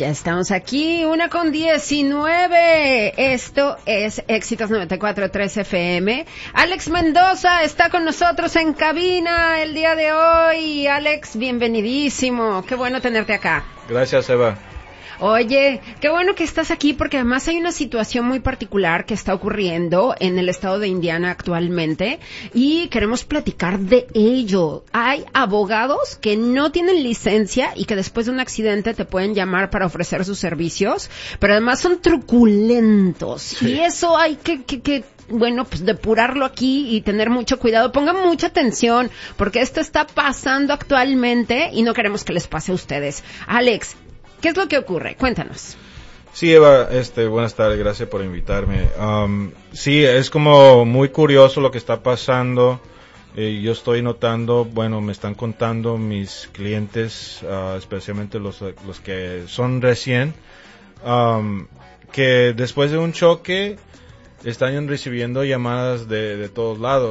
Ya estamos aquí, 1:19. Esto es Éxitos 94.3 FM. Alex Mendoza está con nosotros en cabina el día de hoy. Alex, bienvenidísimo. Qué bueno tenerte acá. Gracias, Eva. Oye, qué bueno que estás aquí porque además hay una situación muy particular que está ocurriendo en el estado de Indiana actualmente y queremos platicar de ello. Hay abogados que no tienen licencia y que después de un accidente te pueden llamar para ofrecer sus servicios, pero además son truculentos. Sí. Y eso hay que bueno, pues depurarlo aquí y tener mucho cuidado. Pongan mucha atención porque esto está pasando actualmente y no queremos que les pase a ustedes. Alex, ¿qué es lo que ocurre? Cuéntanos. Sí, Eva, buenas tardes, gracias por invitarme. Sí, es como muy curioso lo que está pasando. Yo estoy notando, bueno, me están contando mis clientes, especialmente los que son recién, que después de un choque están recibiendo llamadas de todos lados.